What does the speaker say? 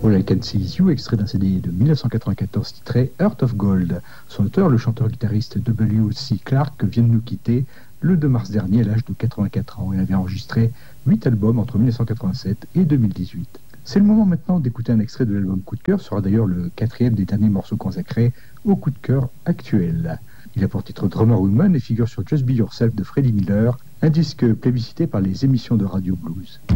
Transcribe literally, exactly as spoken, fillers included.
All I Can See Is You, extrait d'un C D de dix-neuf cent quatre-vingt-quatorze titré Heart of Gold. Son auteur, le chanteur-guitariste W C Clark, vient de nous quitter le deux mars dernier à l'âge de quatre-vingt-quatre ans. Il avait enregistré huit albums entre dix-neuf cent quatre-vingt-sept et deux mille dix-huit. C'est le moment maintenant d'écouter un extrait de l'album Coup de cœur, ce sera d'ailleurs le quatrième des derniers morceaux consacrés au coup de cœur actuel. Il a pour titre Drummer Woman et figure sur Just Be Yourself de Freddie Miller, un disque plébiscité par les émissions de Radio Blues.